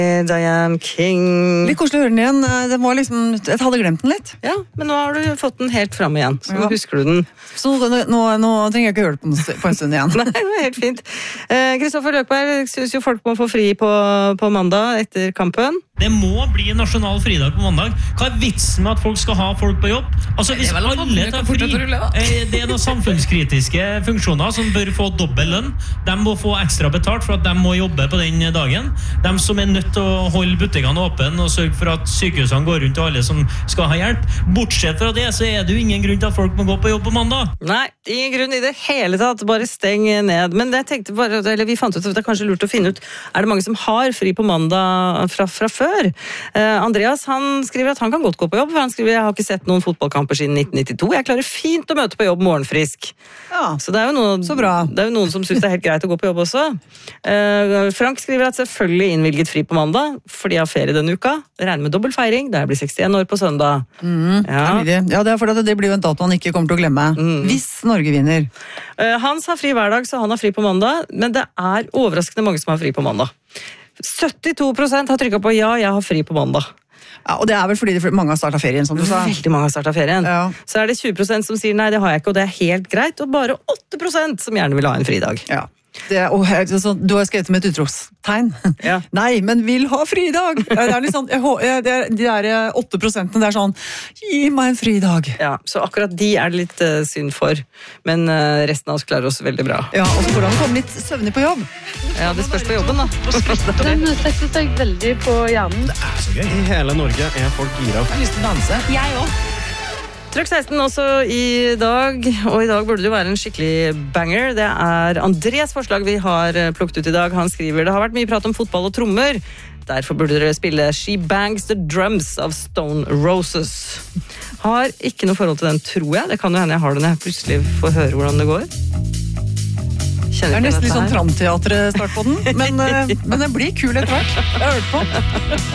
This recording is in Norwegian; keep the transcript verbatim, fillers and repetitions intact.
Diane King. Litt koselig å høre den igjen. Det var liksom, jeg hadde glemt den litt. Ja, men nå har du fått den helt frem igjen, så nå Ja. husker du den. Så nå, nå, nå trenger jeg ikke høre det på en, på en stund igjen. Nei, det var helt fint. Kristoffer Løkberg synes jo folk må få fri på, på mandag etter kampen. Det må bli nasjonal fridag på mandag. Hva er vitsen med at folk skal ha folk på jobb? Altså, hvis alle tar fri, eh, det er noen samfunnskritiske funksjoner som bør få dobbel lønn. De må få ekstra betalt for at de må jobbe på den dagen. De som er nødt til å holde butikkene åpne og sørge for at sykehusene går rundt og alle som skal ha hjelp. Bortsett fra det, så er det jo ingen grunn til at folk må gå på jobb på mandag. Nei, ingen grunn i det hele tatt. Bare steng ned. Men jeg tenkte bare, eller vi fant ut at det er kanskje lurt å finne ut, er det mange som har fri på mandag fra, fra før? Uh, Andreas, han skriver at han kan godt gå på jobb, for han skriver jeg har ikke sett noen fotballkamper siden nitten nittito. Jeg klarer fint å møte på jobb morgenfrisk. Ja, så det er jo noen, så bra. Det er jo noen som synes det er helt greit å gå på jobb også. Uh, Frank skriver at selvfølgelig innvilget fri på mandag, fordi jeg har ferie denne uka. Det regner med dobbelt feiring, da jeg blir sekstien år på søndag. Mm, ja. ja, det er fordi det blir jo en dato han ikke kommer til å glemme. Mm. Hvis Norge vinner. Uh, Hans har fri hver dag, så han har fri på mandag, men det er overraskende mange som har fri på mandag. syttito prosent har trykket på ja, jeg har fri på mandag. Ja, og det er vel fordi mange har startet ferien, som du sa. Veldig mange har startet ferien. Ja. Så er det tjue prosent som sier nei, det har jeg ikke, og det er helt greit, og bare åtte prosent som gjerne vil ha en fridag. Ja. Det er, og, så, du har skrevet med et utropstegn. Ja. Nei, men vil ha fridag! Det er litt sånn, jeg, det er, de der åtte prosentene, det er sånn, gi meg en fridag. Ja, så akkurat de er det litt uh, synd for, men uh, resten av oss klarer oss veldig bra. Ja, og så går det an å komme litt søvnig på jobb. Ja, det spørs på jobben da. Den setter seg veldig på hjernen. Det er så gøy. I hele Norge er folk gira. Jeg har lyst til å danse. Jeg også. Trykk seksten også i dag, og i dag burde det jo være en skikkelig banger. Det er Andreas forslag vi har plukket ut i dag. Han skriver, det har vært mye prat om fotball og trommer. Derfor burde dere spille She Bangs the Drums av Stone Roses. Har ikke noe forhold til den, tror jeg. Det kan jo hende jeg har den, jeg plutselig får høre hvordan det går. Det er nesten litt sånn tramteater-start på den, men, men den blir kul etter hvert. Jeg har hørt på.